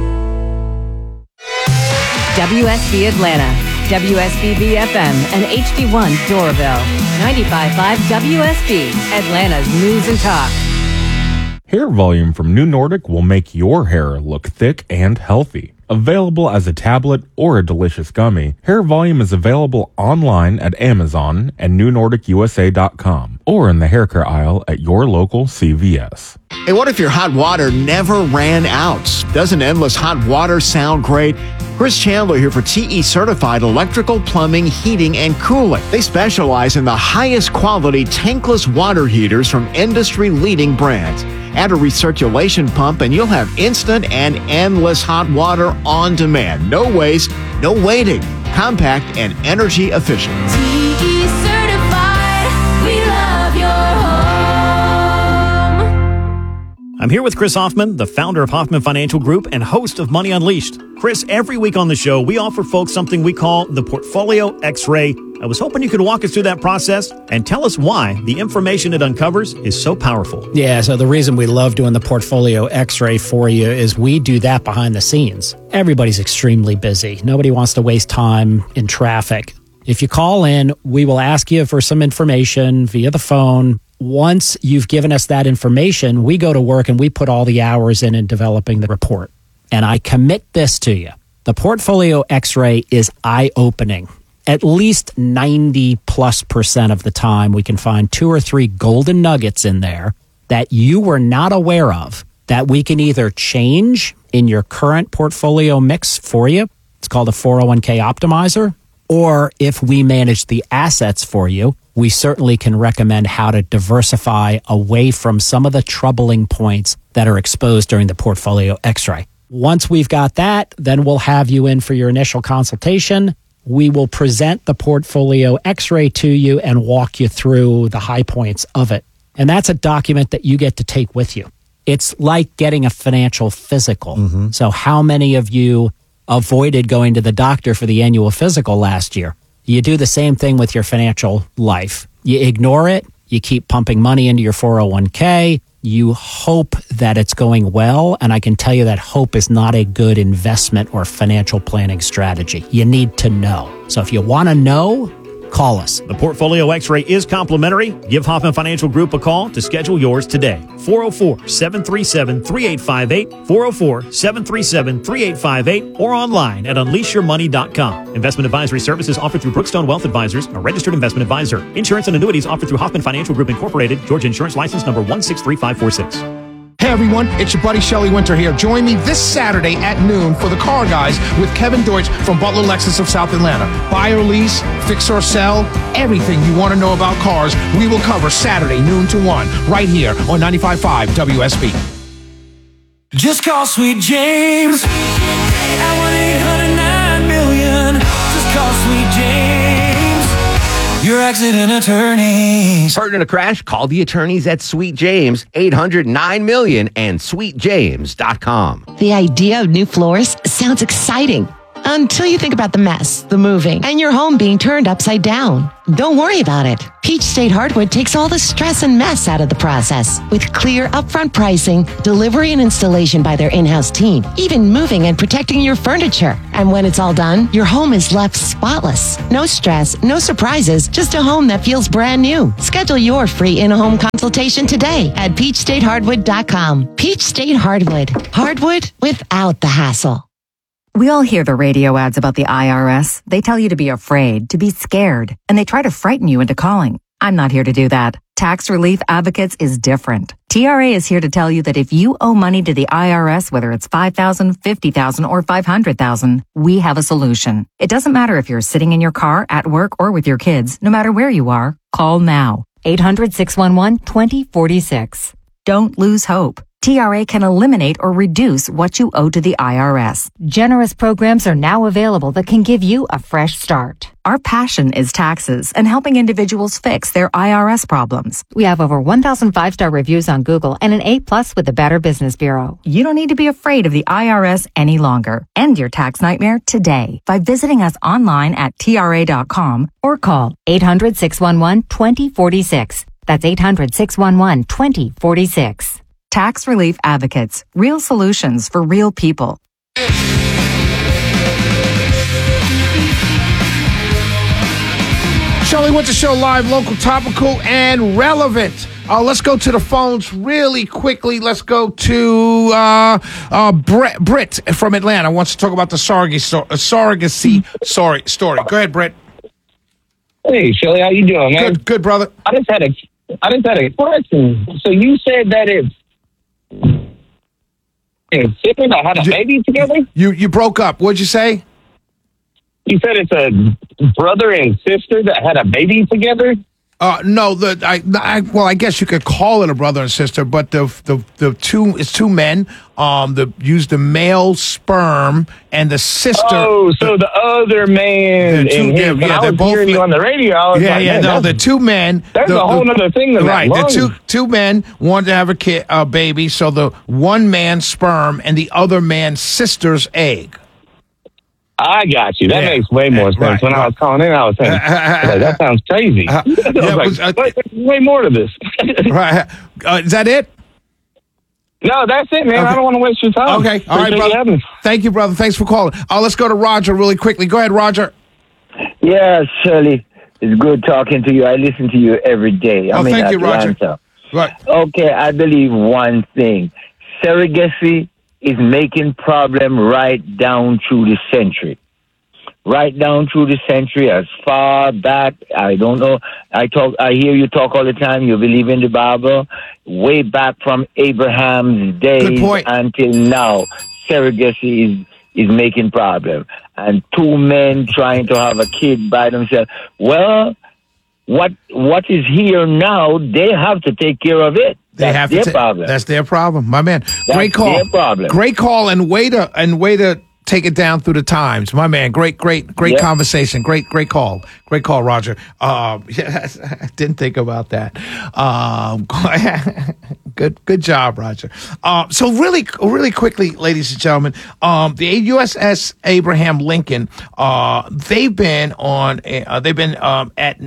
W S B Atlanta, W S B B F M, and H D one Doraville. ninety-five point five W S B, Atlanta's News and Talk. Hair Volume from New Nordic will make your hair look thick and healthy. Available as a tablet or a delicious gummy, Hair Volume is available online at Amazon and new nordic u s a dot com or in the hair care aisle at your local C V S. Hey, what if your hot water never ran out? Doesn't endless hot water sound great? Chris Chandler here for T E Certified Electrical, Plumbing, Heating, and Cooling. They specialize in the highest quality tankless water heaters from industry-leading brands. Add a recirculation pump and you'll have instant and endless hot water on demand. No waste, no waiting. Compact and energy efficient. T E certified, we love your home. I'm here with Chris Hoffman, the founder of Hoffman Financial Group and host of Money Unleashed. Chris, every week on the show, we offer folks something we call the Portfolio X-Ray. I was hoping you could walk us through that process and tell us why the information it uncovers is so powerful. Yeah, so the reason we love doing the Portfolio X-Ray for you is we do that behind the scenes. Everybody's extremely busy. Nobody wants to waste time in traffic. If you call in, we will ask you for some information via the phone. Once you've given us that information, we go to work and we put all the hours in in developing the report. And I commit this to you. The Portfolio X-Ray is eye-opening. At least ninety plus percent of the time, we can find two or three golden nuggets in there that you were not aware of that we can either change in your current portfolio mix for you. It's called a four oh one k optimizer. Or if we manage the assets for you, we certainly can recommend how to diversify away from some of the troubling points that are exposed during the Portfolio X-Ray. Once we've got that, then we'll have you in for your initial consultation. We will present the Portfolio X-Ray to you and walk you through the high points of it. And that's a document that you get to take with you. It's like getting a financial physical. Mm-hmm. So how many of you avoided going to the doctor for the annual physical last year? You do the same thing with your financial life. You ignore it. You keep pumping money into your four oh one k. You hope that it's going well, and I can tell you that hope is not a good investment or financial planning strategy. You need to know. So if you want to know, call us. The Portfolio X-Ray is complimentary. Give Hoffman Financial Group a call to schedule yours today. four oh four, seven three seven, three eight five eight, four oh four, seven three seven, three eight five eight, or online at unleash your money dot com. Investment advisory services offered through Brookstone Wealth Advisors, a registered investment advisor. Insurance and annuities offered through Hoffman Financial Group Incorporated, Georgia Insurance License number one six three five four six. Hey everyone, it's your buddy Shelley Winter here. Join me this Saturday at noon for the Car Guys with Kevin Deutsch from Butler Lexus of South Atlanta. Buy or lease, fix or sell, everything you want to know about cars, we will cover Saturday noon to one right here on ninety-five point five W S B. Just call Sweet James at one eight hundred nine million. Just call Sweet James, your accident attorneys. Hurt in a crash? Call the attorneys at Sweet James, eight hundred nine million and sweet james dot com. The idea of new floors sounds exciting until you think about the mess, the moving, and your home being turned upside down. Don't worry about it. Peach State Hardwood takes all the stress and mess out of the process with clear upfront pricing, delivery and installation by their in-house team, even moving and protecting your furniture. And when it's all done, your home is left spotless. No stress, no surprises, just a home that feels brand new. Schedule your free in-home consultation today at peach state hardwood dot com. Peach State Hardwood. Hardwood without the hassle. We all hear the radio ads about the I R S. They tell you to be afraid, to be scared, and they try to frighten you into calling. I'm not here to do that. Tax Relief Advocates is different. T R A is here to tell you that if you owe money to the I R S, whether it's five thousand dollars, fifty thousand dollars, or five hundred thousand dollars, we have a solution. It doesn't matter if you're sitting in your car, at work, or with your kids. No matter where you are, call now. eight hundred, six one one, two zero four six. Don't lose hope. T R A can eliminate or reduce what you owe to the I R S. Generous programs are now available that can give you a fresh start. Our passion is taxes and helping individuals fix their I R S problems. We have over one thousand five-star reviews on Google and an A plus with the Better Business Bureau. You don't need to be afraid of the I R S any longer. End your tax nightmare today by visiting us online at T R A dot com or call eight hundred, six one one, two zero four six. That's eight hundred, six one one, two zero four six. Tax Relief Advocates. Real solutions for real people. Shelley Winter Show live, local, topical, and relevant. Uh, let's go to the phones really quickly. Let's go to uh, uh, Brett, Britt from Atlanta. Wants to talk about the surrogacy, uh, surrogacy sorry, story. Go ahead, Brett. Hey, Shelley, how you doing, man? Good, good, brother. I just had a, I just had a question. So you said that it's and sisters that had a baby together? You you broke up. What'd you say? You said it's a brother and sister that had a baby together? Uh, no, the I, I well, I guess you could call it a brother and sister, but the the the two it's two men. Um, the use the male sperm and the sister. Oh, so the, the other man the two, and him. Yeah, yeah, I they're was both hearing you on the radio. I was yeah, like, yeah. No, the two men. That's the, a whole the, other thing. Than right, that the two two men wanted to have a kid, a baby. So the one man's sperm and the other man's sister's egg. I got you. That yeah. makes way more sense. Right, when right. I was calling in, I was saying, like, that sounds crazy. Uh, I was yeah, like, was, uh, wait, there's way more to this. Right. Uh, is that it? No, that's it, man. Okay. I don't want to waste your time. Okay. All right, brother. Thank you, brother. Thanks for calling. Uh, let's go to Roger really quickly. Go ahead, Roger. Yeah, Shirley. It's good talking to you. I listen to you every day. I'm oh, thank in you, Atlanta. Roger. Right. Okay, I believe one thing. Surrogacy is making problem right down through the century. Right down through the century, as far back, I don't know. I talk. I hear you talk all the time. You believe in the Bible. Way back from Abraham's days until now, surrogacy is is making problem. And two men trying to have a kid by themselves. Well, what what is here now? They have to take care of it. They That's have their to ta- problem. That's their problem, my man. That's Great call. Their problem. Great call, and way to and way to take it down through the times, my man. Great, great, great yep. conversation. Great, great call. Great call, Roger. Um, yes, I didn't think about that. Um, good, good job, Roger. Uh, so really, really quickly, ladies and gentlemen, um, the U S S Abraham Lincoln, uh, they've been on, uh, they've been um, at.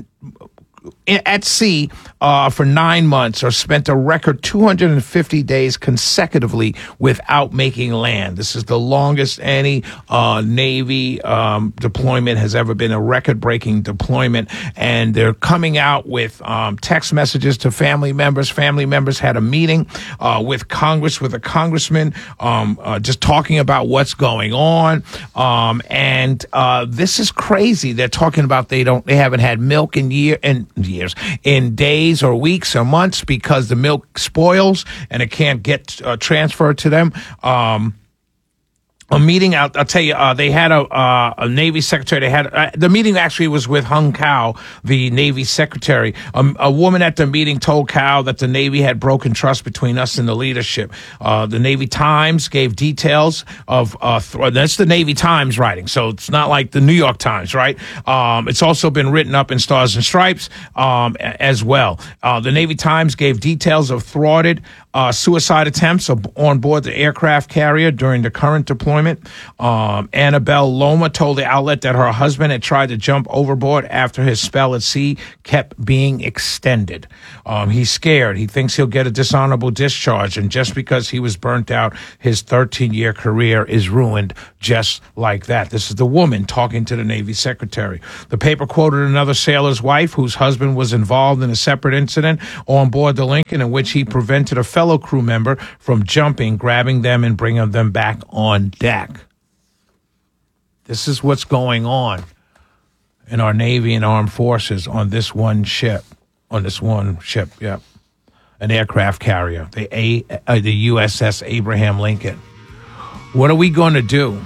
at sea uh, for nine months, or spent a record two hundred fifty days consecutively without making land. This is the longest any uh, Navy um, deployment has ever been, a record-breaking deployment. And they're coming out with um, text messages to family members. Family members had a meeting uh, with Congress, with a congressman, um, uh, just talking about what's going on. Um, and uh, this is crazy. They're talking about they don't, they haven't had milk in year in years, in days or weeks or months, because the milk spoils and it can't get uh, transferred to them. Um, a meeting out. I'll tell you, uh, they had a, uh, a Navy secretary. They had, uh, the meeting actually was with Hung Cao, the Navy secretary. Um, a woman at the meeting told Cao that the Navy had broken trust between us and the leadership. Uh, the Navy Times gave details of, uh, th- that's the Navy Times writing. So it's not like the New York Times, right? Um, it's also been written up in Stars and Stripes, um, as well. Uh, the Navy Times gave details of thwarted, uh, suicide attempts on board the aircraft carrier during the current deployment. Um, Annabelle Loma told the outlet that her husband had tried to jump overboard after his spell at sea kept being extended. Um, he's scared. He thinks he'll get a dishonorable discharge, and just because he was burnt out, his thirteen-year career is ruined just like that. This is the woman talking to the Navy secretary. The paper quoted another sailor's wife whose husband was involved in a separate incident on board the Lincoln in which he prevented a fellow crew member from jumping, grabbing them, and bringing them back on deck. This is what's going on in our Navy and armed forces on this one ship, on this one ship, yep. An aircraft carrier, the A, uh, the U S S Abraham Lincoln. What are we going to do?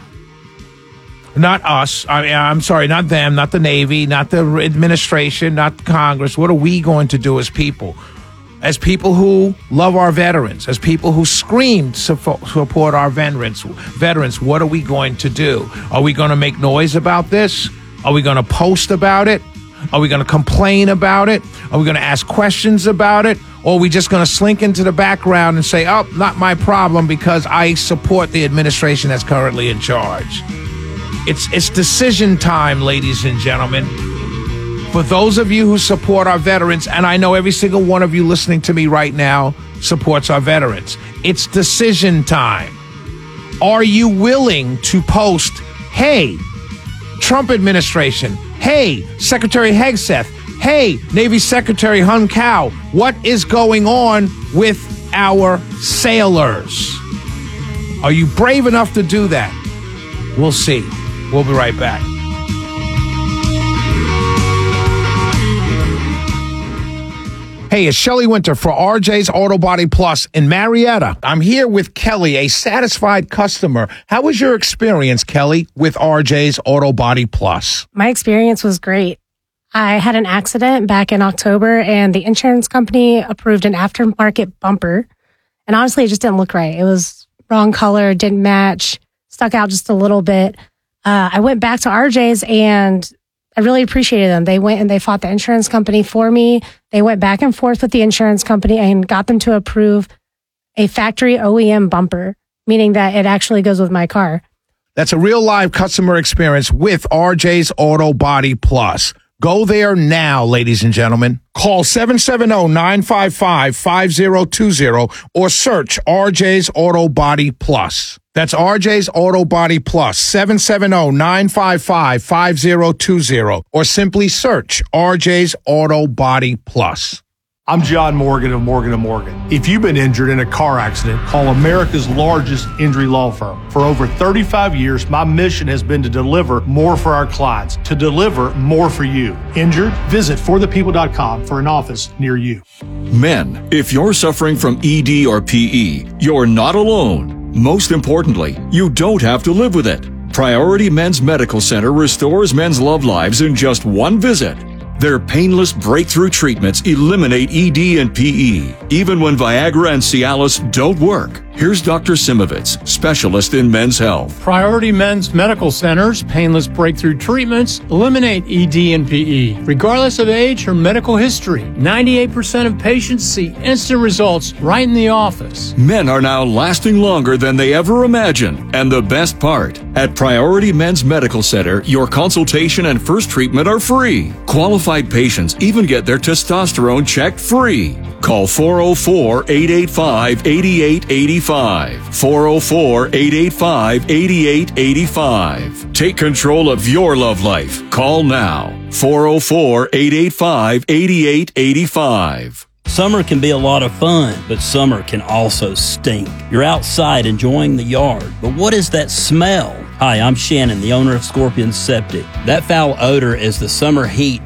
Not us. I mean, I'm sorry, not them, not the Navy, not the administration, not Congress. What are we going to do as people? As people who love our veterans, as people who scream to support our veterans, veterans, what are we going to do? Are we going to make noise about this? Are we going to post about it? Are we going to complain about it? Are we going to ask questions about it? Or are we just going to slink into the background and say, oh, not my problem because I support the administration that's currently in charge? It's, it's decision time, ladies and gentlemen. For those of you who support our veterans, and I know every single one of you listening to me right now supports our veterans, it's decision time. Are you willing to post, hey, Trump administration, hey, Secretary Hegseth, hey, Navy Secretary Hung Cao, what is going on with our sailors? Are you brave enough to do that? We'll see. We'll be right back. Hey, it's Shelley Winter for R J's Auto Body Plus in Marietta. I'm here with Kelly, a satisfied customer. How was your experience, Kelly, with R J's Auto Body Plus? My experience was great. I had an accident back in October, and the insurance company approved an aftermarket bumper. And honestly, it just didn't look right. It was wrong color, didn't match, stuck out just a little bit. Uh, I went back to R J's, and I really appreciated them. They went and they fought the insurance company for me. They went back and forth with the insurance company and got them to approve a factory O E M bumper, meaning that it actually goes with my car. That's a real live customer experience with R J's Auto Body Plus. Go there now, ladies and gentlemen. Call seven seven zero, nine five five, five zero two zero or search R J's Auto Body Plus. That's R J's Auto Body Plus, seven seven zero, nine five five, five zero two zero, or simply search R J's Auto Body Plus. I'm John Morgan of Morgan and Morgan. If you've been injured in a car accident, call America's largest injury law firm. For over thirty-five years, my mission has been to deliver more for our clients, to deliver more for you. Injured? Visit for the people dot com for an office near you. Men, if you're suffering from E D or P E, you're not alone. Most importantly, you don't have to live with it. Priority Men's Medical Center restores men's love lives in just one visit. Their painless breakthrough treatments eliminate E D and P E, even when Viagra and Cialis don't work. Here's Doctor Simovitz, specialist in men's health. Priority Men's Medical Center's painless breakthrough treatments eliminate E D and P E, regardless of age or medical history. ninety-eight percent of patients see instant results right in the office. Men are now lasting longer than they ever imagined. And the best part, at Priority Men's Medical Center, your consultation and first treatment are free. Qualified patients even get their testosterone checked free. Call four oh four, eight eight five, eight eight eight five. four oh four, eight eight five, eight eight eight five. Take control of your love life. Call now. four oh four, eight eight five, eight eight eight five. Summer can be a lot of fun, but summer can also stink. You're outside enjoying the yard, but what is that smell? Hi, I'm Shannon, the owner of Scorpion Septic. That foul odor is the summer heat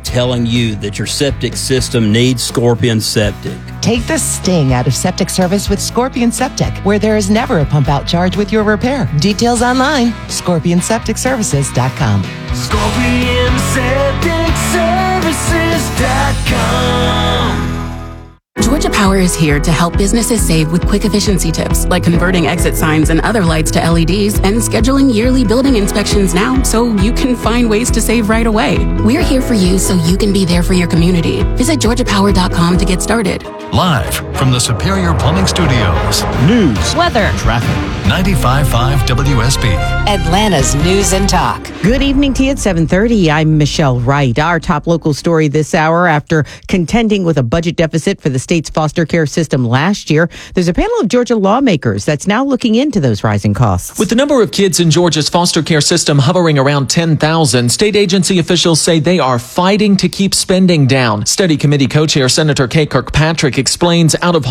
telling you that your septic system needs Scorpion Septic. Take the sting out of septic service with Scorpion Septic, where there is never a pump out charge with your repair. Details online, scorpion septic services dot com. Scorpion Septic Services dot com. Georgia Power is here to help businesses save with quick efficiency tips, like converting exit signs and other lights to L E Ds and scheduling yearly building inspections now so you can find ways to save right away. We're here for you so you can be there for your community. Visit georgia power dot com to get started. Live from the Superior Plumbing Studios. News, weather, traffic. ninety-five point five W S B. Atlanta's News and Talk. Good evening to you at seven thirty. I'm Michelle Wright. Our top local story this hour: after contending with a budget deficit for the state's foster care system last year, there's a panel of Georgia lawmakers that's now looking into those rising costs. With the number of kids in Georgia's foster care system hovering around ten thousand, state agency officials say they are fighting to keep spending down. Study committee co-chair Senator Kay Kirkpatrick explains out of